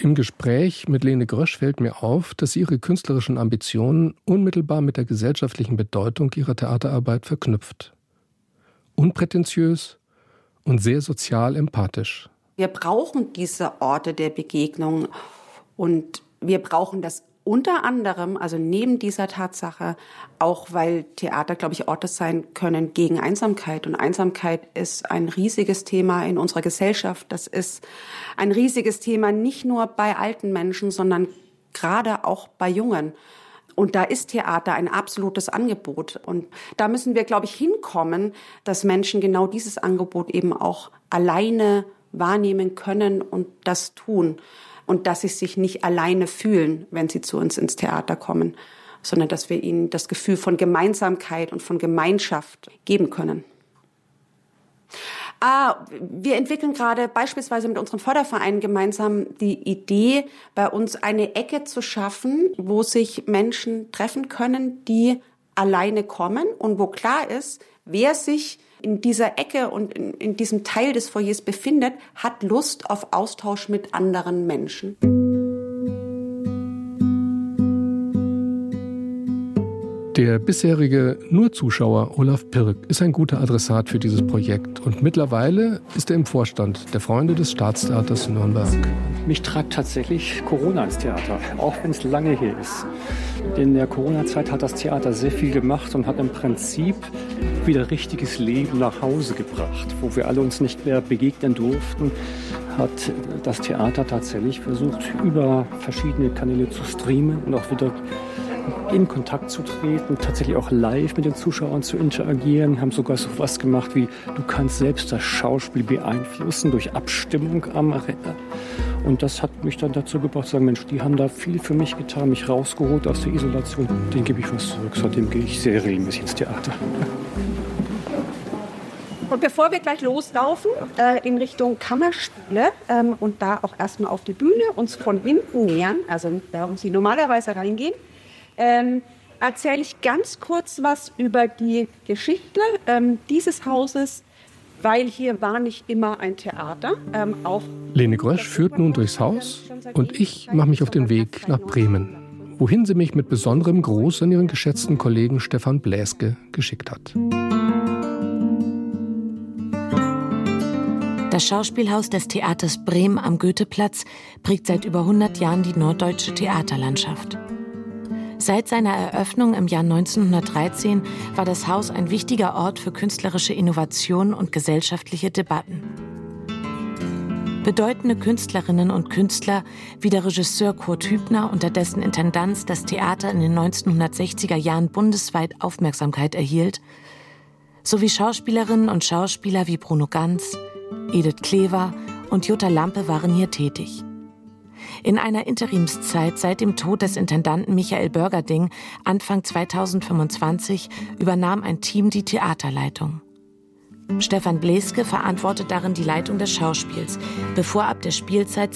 Im Gespräch mit Lene Grösch fällt mir auf, dass sie ihre künstlerischen Ambitionen unmittelbar mit der gesellschaftlichen Bedeutung ihrer Theaterarbeit verknüpft. Unprätentiös und sehr sozial empathisch. Wir brauchen diese Orte der Begegnung und wir brauchen das unter anderem, also neben dieser Tatsache, auch weil Theater, glaube ich, Orte sein können gegen Einsamkeit. Und Einsamkeit ist ein riesiges Thema in unserer Gesellschaft. Das ist ein riesiges Thema nicht nur bei alten Menschen, sondern gerade auch bei Jungen. Und da ist Theater ein absolutes Angebot. Und da müssen wir, glaube ich, hinkommen, dass Menschen genau dieses Angebot eben auch alleine wahrnehmen können und das tun. Und dass sie sich nicht alleine fühlen, wenn sie zu uns ins Theater kommen, sondern dass wir ihnen das Gefühl von Gemeinsamkeit und von Gemeinschaft geben können. Wir entwickeln gerade beispielsweise mit unseren Fördervereinen gemeinsam die Idee, bei uns eine Ecke zu schaffen, wo sich Menschen treffen können, die alleine kommen und wo klar ist, wer sich in dieser Ecke und in diesem Teil des Foyers befindet, hat Lust auf Austausch mit anderen Menschen. Der bisherige Nur-Zuschauer Olaf Pirk ist ein guter Adressat für dieses Projekt und mittlerweile ist er im Vorstand der Freunde des Staatstheaters Nürnberg. Mich treibt tatsächlich Corona ins Theater, auch wenn es lange her ist. In der Corona-Zeit hat das Theater sehr viel gemacht und hat im Prinzip wieder richtiges Leben nach Hause gebracht. Wo wir alle uns nicht mehr begegnen durften, hat das Theater tatsächlich versucht, über verschiedene Kanäle zu streamen und auch wieder in Kontakt zu treten, tatsächlich auch live mit den Zuschauern zu interagieren, haben sogar so was gemacht wie, du kannst selbst das Schauspiel beeinflussen durch Abstimmung am Arena. Und das hat mich dann dazu gebracht zu sagen, Mensch, die haben da viel für mich getan, mich rausgeholt aus der Isolation, denen gebe ich was zurück. Seitdem gehe ich sehr regelmäßig ins Theater. Und bevor wir gleich loslaufen in Richtung Kammerspiele und da auch erstmal auf die Bühne uns von hinten nähern, also da wo Sie normalerweise reingehen, erzähle ich ganz kurz was über die Geschichte dieses Hauses, weil hier war nicht immer ein Theater. Lene Grösch führt nun durchs Haus und ich mache mich auf den Weg nach Bremen, wohin sie mich mit besonderem Gruß an ihren geschätzten Kollegen Stefan Bläske geschickt hat. Das Schauspielhaus des Theaters Bremen am Goetheplatz prägt seit über 100 Jahren die norddeutsche Theaterlandschaft. Seit seiner Eröffnung im Jahr 1913 war das Haus ein wichtiger Ort für künstlerische Innovation und gesellschaftliche Debatten. Bedeutende Künstlerinnen und Künstler wie der Regisseur Kurt Hübner, unter dessen Intendanz das Theater in den 1960er Jahren bundesweit Aufmerksamkeit erhielt, sowie Schauspielerinnen und Schauspieler wie Bruno Ganz, Edith Klever und Jutta Lampe waren hier tätig. In einer Interimszeit seit dem Tod des Intendanten Michael Börgerding Anfang 2025 übernahm ein Team die Theaterleitung. Stefan Bläske verantwortet darin die Leitung des Schauspiels, bevor ab der Spielzeit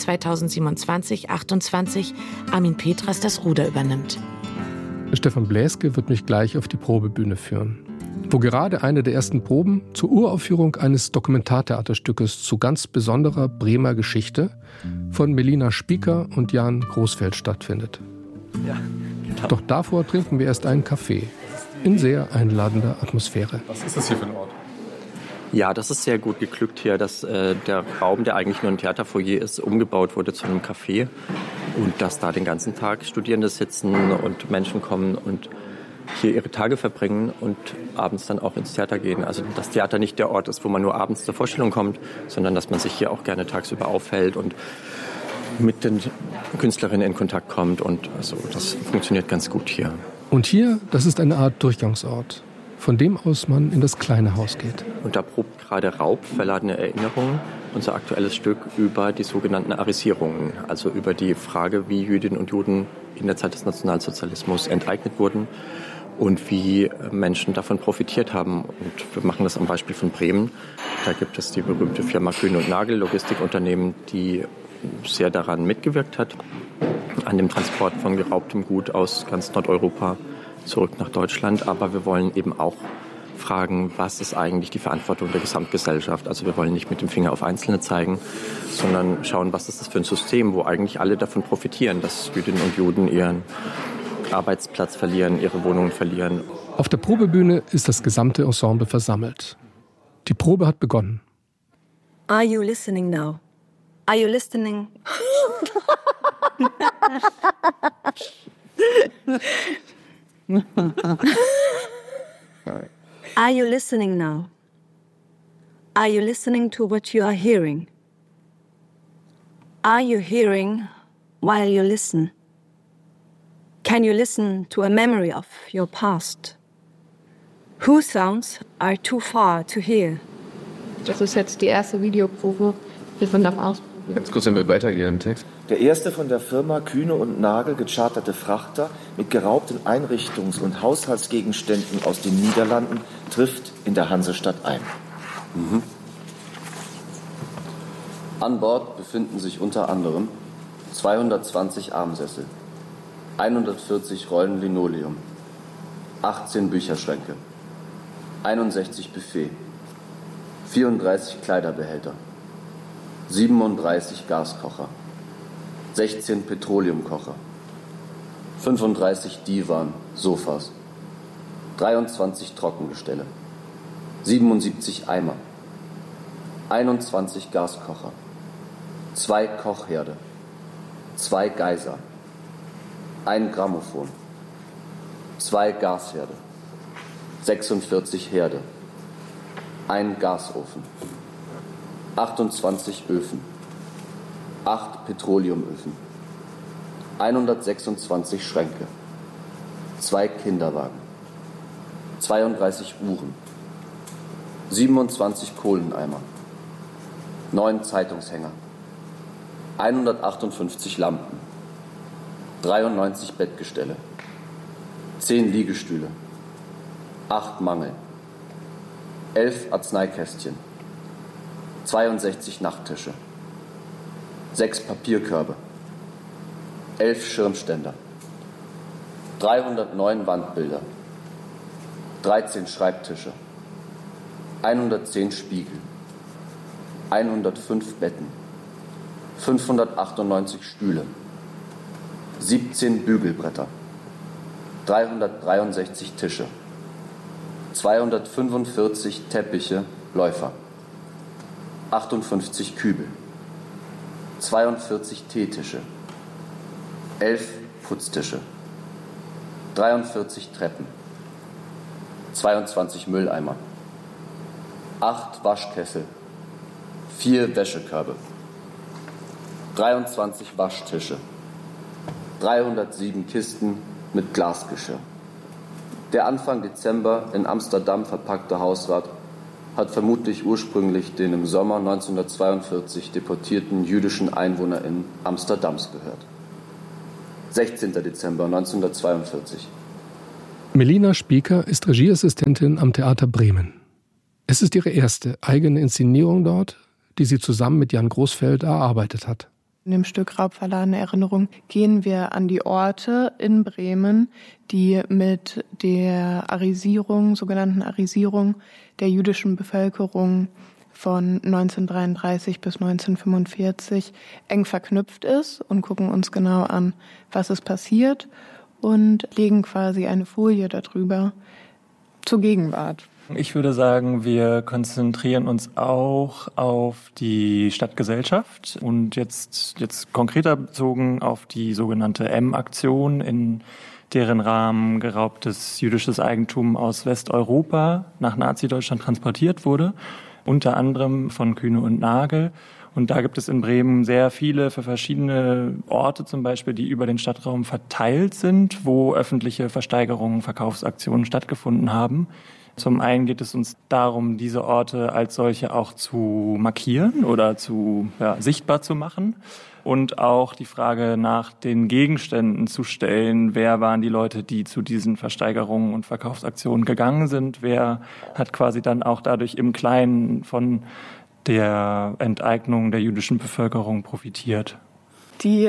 2027/28 Armin Petras das Ruder übernimmt. Stefan Bläske wird mich gleich auf die Probebühne führen, wo gerade eine der ersten Proben zur Uraufführung eines Dokumentartheaterstückes zu ganz besonderer Bremer Geschichte von Melina Spieker und Jan Großfeld stattfindet. Ja, genau. Doch davor trinken wir erst einen Kaffee in sehr einladender Atmosphäre. Was ist das hier für ein Ort? Ja, das ist sehr gut geglückt hier, dass der Raum, der eigentlich nur ein Theaterfoyer ist, umgebaut wurde zu einem Café und dass da den ganzen Tag Studierende sitzen und Menschen kommen und hier ihre Tage verbringen und abends dann auch ins Theater gehen. Also das Theater nicht der Ort ist, wo man nur abends zur Vorstellung kommt, sondern dass man sich hier auch gerne tagsüber aufhält und mit den Künstlerinnen in Kontakt kommt. Und also das funktioniert ganz gut hier. Und hier, das ist eine Art Durchgangsort, von dem aus man in das kleine Haus geht. Und da probt gerade Raub, verladene Erinnerungen, unser aktuelles Stück über die sogenannten Arisierungen, also über die Frage, wie Jüdinnen und Juden in der Zeit des Nationalsozialismus enteignet wurden und wie Menschen davon profitiert haben. Und wir machen das am Beispiel von Bremen. Da gibt es die berühmte Firma Kühn und Nagel, Logistikunternehmen, die sehr daran mitgewirkt hat, an dem Transport von geraubtem Gut aus ganz Nordeuropa zurück nach Deutschland. Aber wir wollen eben auch fragen, was ist eigentlich die Verantwortung der Gesamtgesellschaft. Also wir wollen nicht mit dem Finger auf Einzelne zeigen, sondern schauen, was ist das für ein System, wo eigentlich alle davon profitieren, dass Jüdinnen und Juden ihren Arbeitsplatz verlieren, ihre Wohnungen verlieren. Auf der Probebühne ist das gesamte Ensemble versammelt. Die Probe hat begonnen. Are you listening now? Are you listening? Are you listening now? Are you listening to what you are hearing? Are you hearing while you listen? Can you listen to a memory of your past? Whose sounds are too far to hear? Das ist jetzt die erste Videoprobe. Wir sind am Ausprobieren. Ganz kurz, wenn wir weitergehen im Text. Der erste von der Firma Kühne und Nagel gecharterte Frachter mit geraubten Einrichtungs- und Haushaltsgegenständen aus den Niederlanden trifft in der Hansestadt ein. An Bord befinden sich unter anderem 220 Armsessel, 140 Rollen Linoleum, 18 Bücherschränke, 61 Buffet, 34 Kleiderbehälter, 37 Gaskocher, 16 Petroleumkocher, 35 Divan, Sofas, 23 Trockengestelle, 77 Eimer, 21 Gaskocher, 2 Kochherde, 2 Geiser, 1 Grammophon, 2 Gasherde, 46 Herde, 1 Gasofen, 28 Öfen, 8 Petroleumöfen, 126 Schränke, 2 Kinderwagen, 32 Uhren, 27 Kohleneimer, 9 Zeitungshänger, 158 Lampen, 93 Bettgestelle, 10 Liegestühle, 8 Mangel, 11 Arzneikästchen, 62 Nachttische, 6 Papierkörbe, 11 Schirmständer, 309 Wandbilder, 13 Schreibtische, 110 Spiegel, 105 Betten, 598 Stühle, 17 Bügelbretter, 363 Tische, 245 Teppiche, Läufer, 58 Kübel, 42 Teetische, 11 Putztische, 43 Treppen, 22 Mülleimer, 8 Waschkessel, 4 Wäschekörbe, 23 Waschtische, 307 Kisten mit Glasgeschirr. Der Anfang Dezember in Amsterdam verpackte Hausrat hat vermutlich ursprünglich den im Sommer 1942 deportierten jüdischen EinwohnerInnen Amsterdams gehört. 16. Dezember 1942. Melina Spieker ist Regieassistentin am Theater Bremen. Es ist ihre erste eigene Inszenierung dort, die sie zusammen mit Jan Großfeld erarbeitet hat. In dem Stück Raubverladene Erinnerung gehen wir an die Orte in Bremen, die mit der Arisierung, sogenannten Arisierung der jüdischen Bevölkerung von 1933 bis 1945 eng verknüpft ist und gucken uns genau an, was ist passiert und legen quasi eine Folie darüber zur Gegenwart. Ich würde sagen, wir konzentrieren uns auch auf die Stadtgesellschaft und jetzt konkreter bezogen auf die sogenannte M-Aktion, in deren Rahmen geraubtes jüdisches Eigentum aus Westeuropa nach Nazi-Deutschland transportiert wurde, unter anderem von Kühne und Nagel. Und da gibt es in Bremen sehr viele für verschiedene Orte zum Beispiel, die über den Stadtraum verteilt sind, wo öffentliche Versteigerungen, Verkaufsaktionen stattgefunden haben. Zum einen geht es uns darum, diese Orte als solche auch zu markieren oder sichtbar zu machen und auch die Frage nach den Gegenständen zu stellen. Wer waren die Leute, die zu diesen Versteigerungen und Verkaufsaktionen gegangen sind? Wer hat quasi dann auch dadurch im Kleinen von der Enteignung der jüdischen Bevölkerung profitiert? Die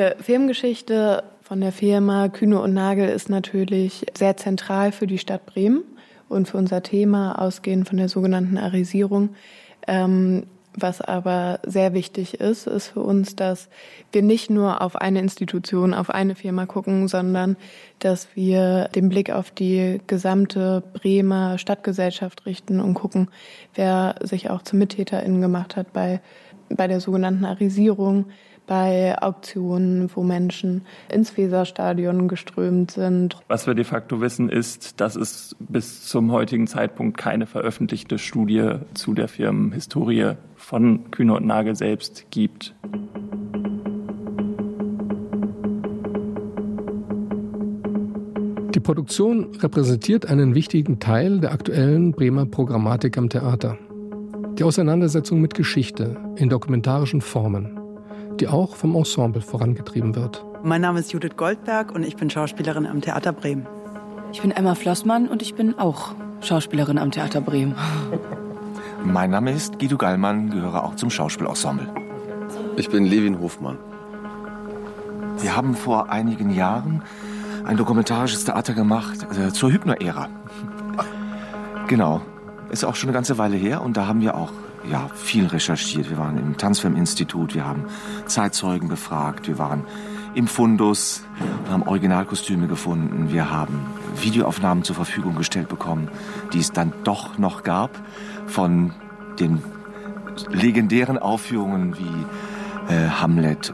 Filmgeschichte von der Firma Kühne und Nagel ist natürlich sehr zentral für die Stadt Bremen. und für unser Thema ausgehen von der sogenannten Arisierung. Was aber sehr wichtig ist für uns, dass wir nicht nur auf eine Institution, auf eine Firma gucken, sondern dass wir den Blick auf die gesamte Bremer Stadtgesellschaft richten und gucken, wer sich auch zu MittäterInnen gemacht hat bei der sogenannten Arisierung, bei Auktionen, wo Menschen ins Weserstadion geströmt sind. Was wir de facto wissen, ist, dass es bis zum heutigen Zeitpunkt keine veröffentlichte Studie zu der Firmenhistorie von Kühne und Nagel selbst gibt. Die Produktion repräsentiert einen wichtigen Teil der aktuellen Bremer Programmatik am Theater. Die Auseinandersetzung mit Geschichte in dokumentarischen Formen, die auch vom Ensemble vorangetrieben wird. Mein Name ist Judith Goldberg und ich bin Schauspielerin am Theater Bremen. Ich bin Emma Flossmann und ich bin auch Schauspielerin am Theater Bremen. Mein Name ist Guido Gallmann, gehöre auch zum Schauspielensemble. Ich bin Levin Hofmann. Wir haben vor einigen Jahren ein dokumentarisches Theater gemacht zur Hübner-Ära. Genau, ist auch schon eine ganze Weile her und da haben wir auch viel recherchiert. Wir waren im Tanzfilminstitut, wir haben Zeitzeugen befragt, wir waren im Fundus und haben Originalkostüme gefunden. Wir haben Videoaufnahmen zur Verfügung gestellt bekommen, die es dann doch noch gab von den legendären Aufführungen wie Hamlet.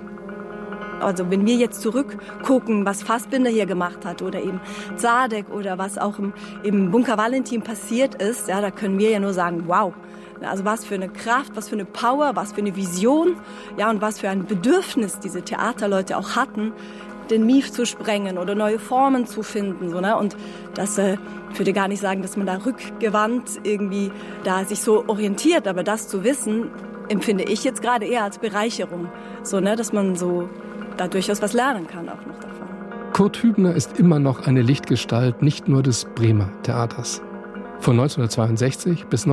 Also wenn wir jetzt zurückgucken, was Fassbinder hier gemacht hat oder eben Zadek oder was auch im Bunker Valentin passiert ist, da können wir ja nur sagen, wow. Also was für eine Kraft, was für eine Power, was für eine Vision, und was für ein Bedürfnis diese Theaterleute auch hatten, den Mief zu sprengen oder neue Formen zu finden. So, ne? Und das würde gar nicht sagen, dass man da rückgewandt irgendwie da sich so orientiert, aber das zu wissen, empfinde ich jetzt gerade eher als Bereicherung. So, ne? Dass man so da durchaus was lernen kann auch noch davon. Kurt Hübner ist immer noch eine Lichtgestalt, nicht nur des Bremer Theaters. Von 1962 bis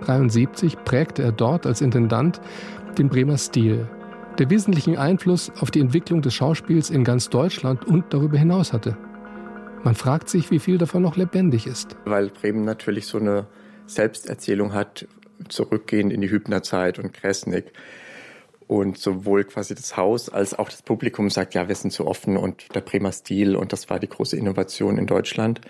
1973 prägte er dort als Intendant den Bremer Stil, der wesentlichen Einfluss auf die Entwicklung des Schauspiels in ganz Deutschland und darüber hinaus hatte. Man fragt sich, wie viel davon noch lebendig ist. Weil Bremen natürlich so eine Selbsterzählung hat, zurückgehend in die Hübnerzeit und Kresnik. Und sowohl quasi das Haus als auch das Publikum sagt, wir sind so offen und der Bremer Stil und das war die große Innovation in Deutschland.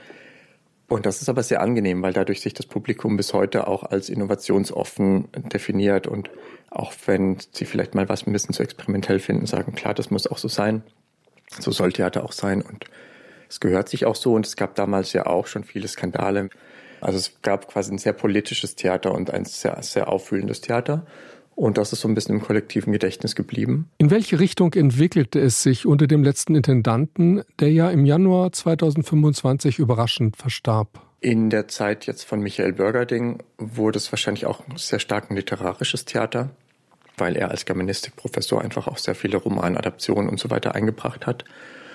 Und das ist aber sehr angenehm, weil dadurch sich das Publikum bis heute auch als innovationsoffen definiert und auch wenn sie vielleicht mal was ein bisschen zu experimentell finden, sagen, klar, das muss auch so sein. So soll Theater auch sein und es gehört sich auch so und es gab damals ja auch schon viele Skandale. Also es gab quasi ein sehr politisches Theater und ein sehr, sehr aufwühlendes Theater. Und das ist so ein bisschen im kollektiven Gedächtnis geblieben. In welche Richtung entwickelte es sich unter dem letzten Intendanten, der ja im Januar 2025 überraschend verstarb? In der Zeit jetzt von Michael Bürgerding wurde es wahrscheinlich auch sehr stark ein literarisches Theater, weil er als Germanistikprofessor einfach auch sehr viele Romanadaptionen und so weiter eingebracht hat.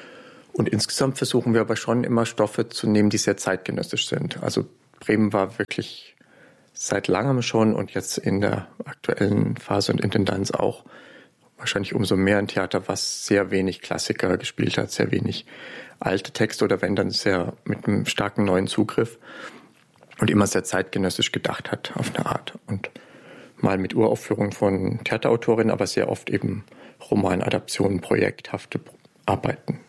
Und insgesamt versuchen wir aber schon immer Stoffe zu nehmen, die sehr zeitgenössisch sind. Also Bremen war wirklich seit langem schon und jetzt in der aktuellen Phase und Intendanz auch wahrscheinlich umso mehr ein Theater, was sehr wenig Klassiker gespielt hat, sehr wenig alte Texte oder wenn dann sehr mit einem starken neuen Zugriff und immer sehr zeitgenössisch gedacht hat auf eine Art und mal mit Uraufführungen von Theaterautorinnen, aber sehr oft eben Romanadaptionen, projekthafte Arbeiten.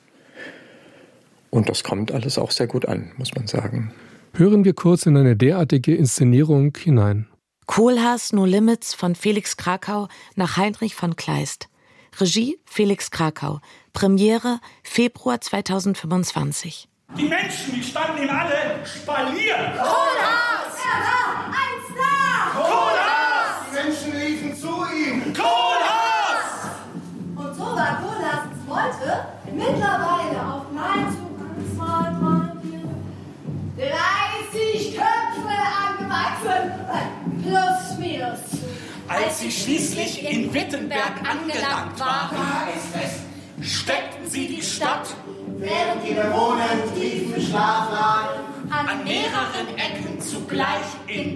Und das kommt alles auch sehr gut an, muss man sagen. Hören wir kurz in eine derartige Inszenierung hinein. Kohlhaas No Limits von Felix Krakau nach Heinrich von Kleist. Regie Felix Krakau. Premiere Februar 2025. Die Menschen, die standen ihm alle spaliert. Kohlhaas! Er war 1 da! Kohlhaas! Die Menschen liefen zu ihm. Kohlhaas! Und so war Kohlhaas heute mittlerweile auf nahezu 1, 2, 3, 4, 30 Köpfe angewachsen, plus minus. Als sie schließlich in Wittenberg angelangt waren, steckten sie die Stadt, während die Bewohner in tiefem Schlaf lagen, an mehreren Ecken zugleich in